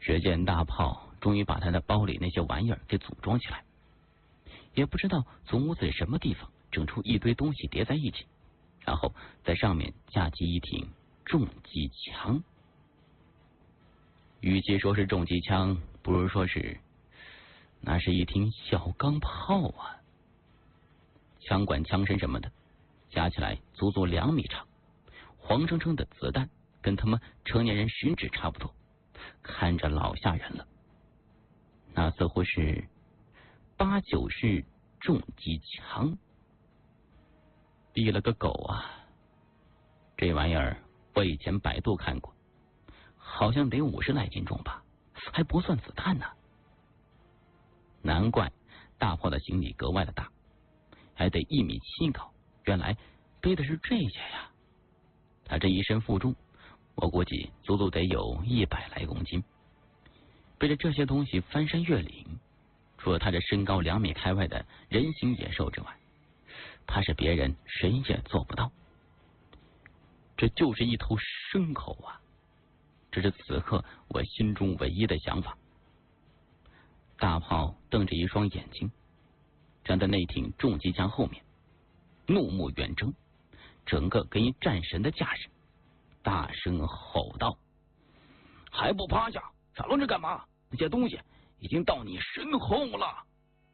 只见大炮终于把他的包里那些玩意儿给组装起来，也不知道从屋子什么地方整出一堆东西叠在一起，然后在上面架起一挺重机枪。与其说是重机枪，不如说是那是一挺小钢炮啊！枪管、枪身什么的，加起来足足2米长，黄澄澄的子弹跟他们成年人食指差不多，看着老吓人了。那似乎是89式重机枪。毙了个狗啊！这玩意儿我以前百度看过，好像得50来斤重吧，还不算子弹呢。难怪大炮的行李格外的大，还得1.7米高，原来背的是这些呀。他这一身负重，我估计足足得有100来公斤。背着这些东西翻山越岭，除了他这身高2米开外的人形野兽之外，怕是别人谁也做不到。这就是一头牲口啊！这是此刻我心中唯一的想法。大炮瞪着一双眼睛，站在那挺重机枪后面，怒目远睁，整个跟一战神的架势，大声吼道：“还不趴下，傻愣着干嘛？那些东西已经到你身后了！”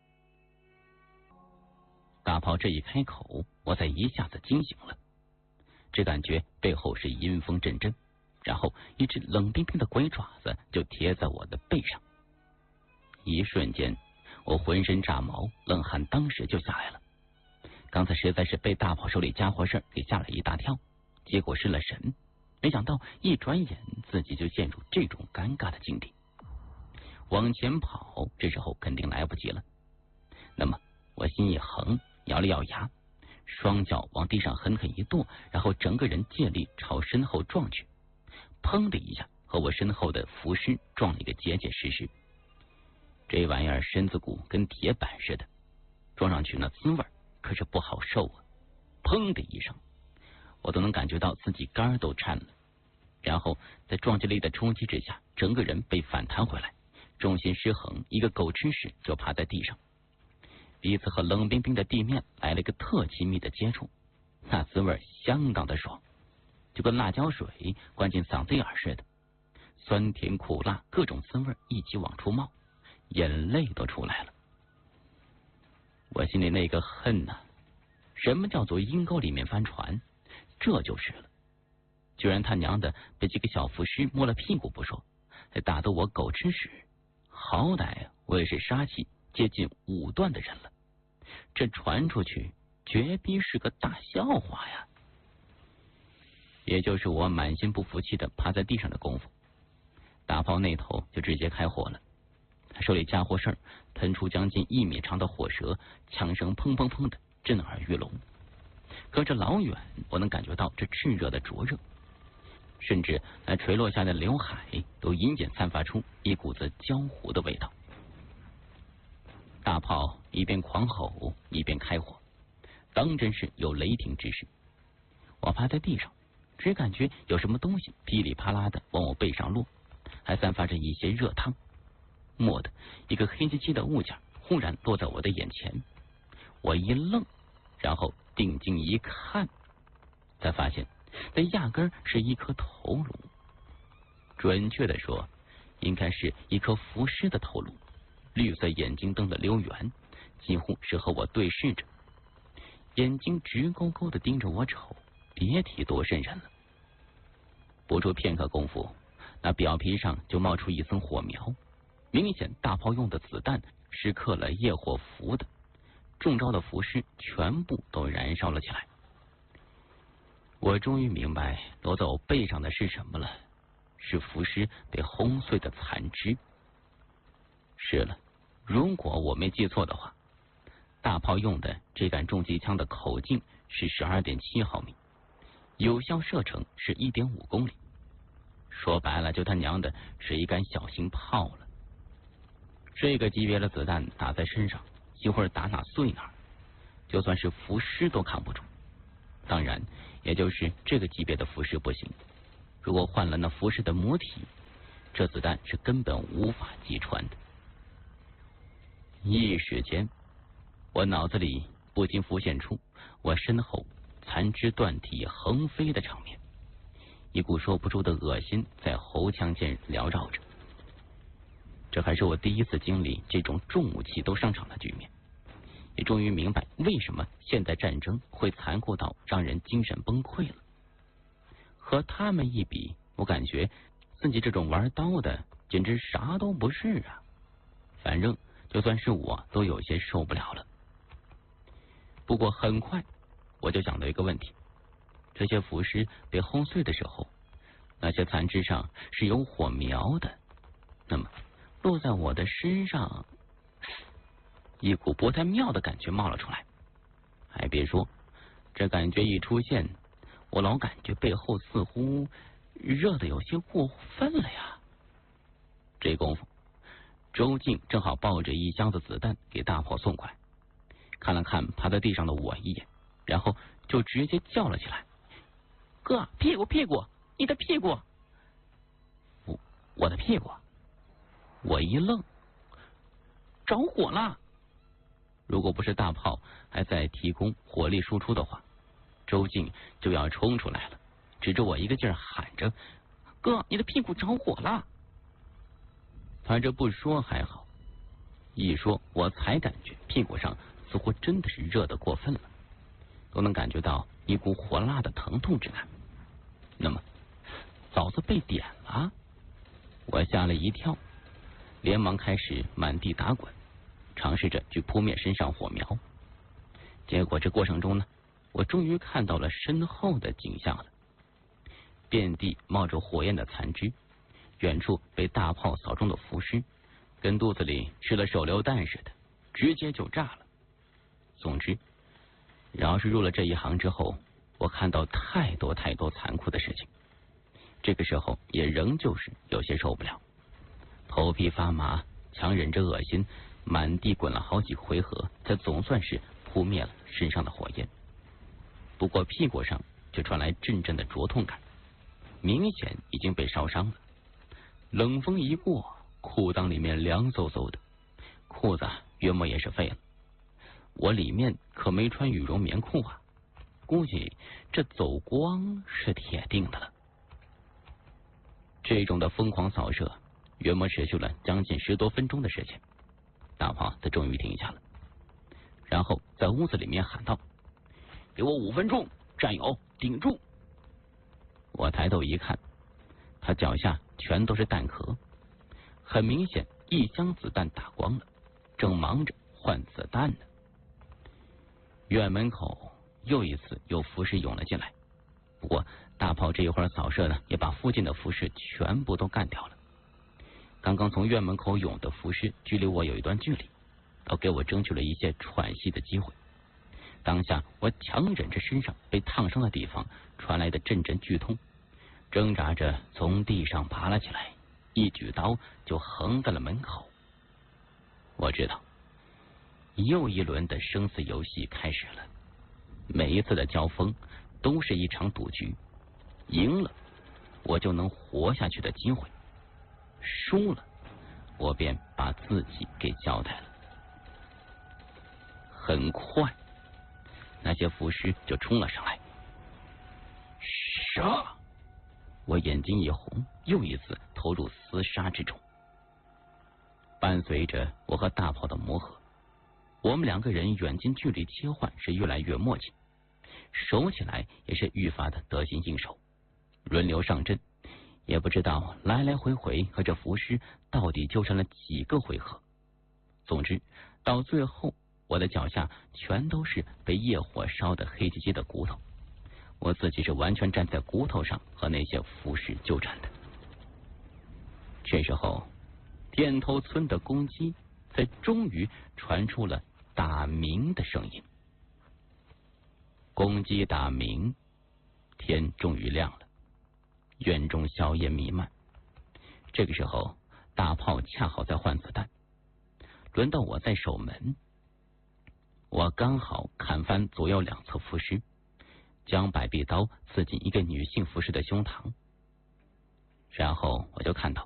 大炮这一开口，我才一下子惊醒了，只感觉背后是阴风阵阵，然后一只冷冰冰的鬼爪子就贴在我的背上。一瞬间，我浑身炸毛，冷汗当时就下来了。刚才实在是被大炮手里家伙事给吓了一大跳，结果失了神，没想到一转眼自己就陷入这种尴尬的境地。往前跑，这时候肯定来不及了。那么我心一横，咬了咬牙，双脚往地上狠狠一跺，然后整个人借力朝身后撞去，砰的一下，和我身后的浮尸撞了一个结结实实。这玩意儿身子骨跟铁板似的，撞上去那滋味可是不好受啊！砰的一声，我都能感觉到自己肝都颤了，然后在撞击力的冲击之下，整个人被反弹回来，重心失衡，一个狗吃屎就趴在地上，彼此和冷冰冰的地面来了个特亲密的接触，那滋味相当的爽，就跟辣椒水灌进嗓子眼似的，酸甜苦辣各种滋味一起往出冒，眼泪都出来了。我心里那个恨呐！什么叫做阴沟里面翻船？这就是了。居然他娘的被几个小浮尸摸了屁股不说，还打得我狗吃屎。好歹我也是杀气接近5段的人了，这传出去绝逼是个大笑话呀！也就是我满心不服气的趴在地上的功夫，大炮那头就直接开火了。他手里家伙事儿喷出将近1米长的火舌，枪声砰砰砰的震耳欲聋。隔着老远，我能感觉到这炽热的灼热，甚至那垂落下的刘海都隐隐散发出一股子焦糊的味道。大炮一边狂吼一边开火，当真是有雷霆之势。我趴在地上，只感觉有什么东西噼里啪啦的往我背上落，还散发着一些热烫。蓦地，一个黑漆漆的物件忽然落在我的眼前，我一愣，然后定睛一看，才发现那压根是一颗头颅，准确的说，应该是一颗浮尸的头颅，绿色眼睛瞪得溜圆，几乎是和我对视着，眼睛直勾勾的盯着我瞅，别提多瘆人了。不出片刻功夫，那表皮上就冒出一层火苗，明显大炮用的子弹是刻了业火符的，中招的浮尸全部都燃烧了起来。我终于明白落在我背上的是什么了，是浮尸被轰碎的残肢。是了，如果我没记错的话，大炮用的这杆重机枪的口径是12.7毫米，有效射程是1.5公里。说白了，就他娘的是一杆小型炮了。这个级别的子弹打在身上，一会儿打哪碎哪，就算是浮尸都扛不住。当然，也就是这个级别的浮尸不行，如果换了那浮尸的母体， 这子弹是根本无法击穿的。一时间，我脑子里不禁浮现出我身后残肢断体横飞的场面，一股说不出的恶心在喉腔间缭绕着。这还是我第一次经历这种重武器都上场的局面，也终于明白为什么现代战争会残酷到让人精神崩溃了。和他们一比，我感觉自己这种玩刀的简直啥都不是啊！反正就算是我都有些受不了了。不过很快我就想到一个问题，这些浮尸被轰碎的时候，那些残肢上是有火苗的，那么落在我的身上，一股不太妙的感觉冒了出来。还别说，这感觉一出现，我老感觉背后似乎热的有些过分了呀。这功夫，周静正好抱着一箱子子弹给大炮送过来，看了看趴在地上的我一眼，然后就直接叫了起来：“哥，屁股屁股，你的屁股！”我的屁股！我一愣，着火了！如果不是大炮还在提供火力输出的话，周静就要冲出来了，指着我一个劲儿喊着：“哥，你的屁股着火了！”他这不说还好，一说我才感觉屁股上似乎真的是热得过分了，都能感觉到一股火辣的疼痛之感。那么嫂子被点了，我吓了一跳，连忙开始满地打滚，尝试着去扑灭身上火苗。结果这过程中呢，我终于看到了身后的景象了，遍地冒着火焰的残肢，远处被大炮扫中的浮尸，跟肚子里吃了手榴弹似的，直接就炸了。总之，要是入了这一行之后，我看到太多太多残酷的事情，这个时候也仍旧是有些受不了，头皮发麻，强忍着恶心，满地滚了好几回合，才总算是扑灭了身上的火焰。不过屁股上却传来阵阵的灼痛感，明显已经被烧伤了。冷风一过，裤裆里面凉飕飕的，裤子约莫也是废了。我里面可没穿羽绒棉裤啊，估计这走光是铁定的了。这种的疯狂扫射约莫持续了将近10多分钟的时间，大炮才终于停下了，然后在屋子里面喊道：“给我5分钟，战友，顶住！”我抬头一看，他脚下全都是弹壳，很明显一箱子弹打光了，正忙着换子弹呢。院门口又一次有浮尸涌了进来，不过大炮这一会儿扫射呢，也把附近的浮尸全部都干掉了。刚刚从院门口涌的浮尸距离我有一段距离，倒给我争取了一些喘息的机会。当下我强忍着身上被烫伤的地方传来的阵阵剧痛，挣扎着从地上爬了起来，一举刀就横在了门口。我知道又一轮的生死游戏开始了，每一次的交锋都是一场赌局，赢了我就能活下去的机会，输了我便把自己给交代了。很快那些浮尸就冲了上来，杀！我眼睛一红，又一次投入厮杀之中。伴随着我和大炮的磨合，我们2个人远近距离切换是越来越默契，手起来也是愈发的得心应手，轮流上阵，也不知道来来回回和这浮尸到底纠缠了几个回合。总之到最后，我的脚下全都是被业火烧得黑漆漆的骨头，我自己是完全站在骨头上和那些浮尸纠缠的。这时候店头村的公鸡才终于传出了打鸣的声音。公鸡打鸣，天终于亮了，院中硝烟弥漫。这个时候大炮恰好在换子弹，轮到我在守门。我刚好砍翻左右2侧浮尸，将百臂刀刺进一个女性浮尸的胸膛，然后我就看到